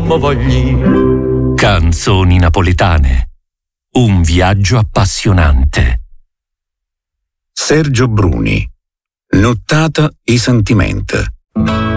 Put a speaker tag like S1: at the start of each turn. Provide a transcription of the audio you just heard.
S1: mo voglio.
S2: Canzoni napoletane. Un viaggio appassionante.
S3: Sergio Bruni. Nottata i sentimenti.